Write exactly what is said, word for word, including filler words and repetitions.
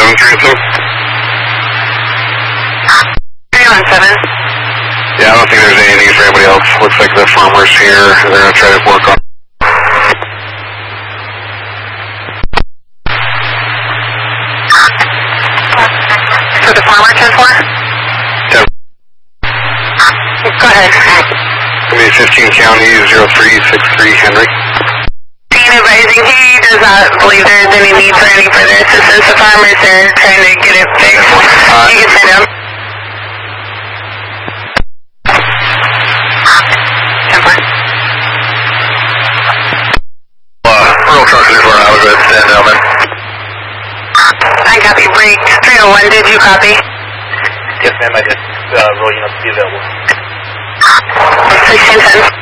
on Transom. three one seven. Yeah, I don't think there's anything for anybody else. Looks like the farmer's here. They're going to try to work on. For the farmer, ten four? ten. Go ahead. Maybe fifteen County, zero three six three Henry. Dean advising he does not believe there is any need for any further assistance. The farmers are trying to get it fixed. Uh, you can send him. ten four. Uh, rural truck three four, I was at San Delman. I copy. Break three oh one, did you copy? Yes, ma'am, I did. Uh, rolling up to be available. sixteen ten.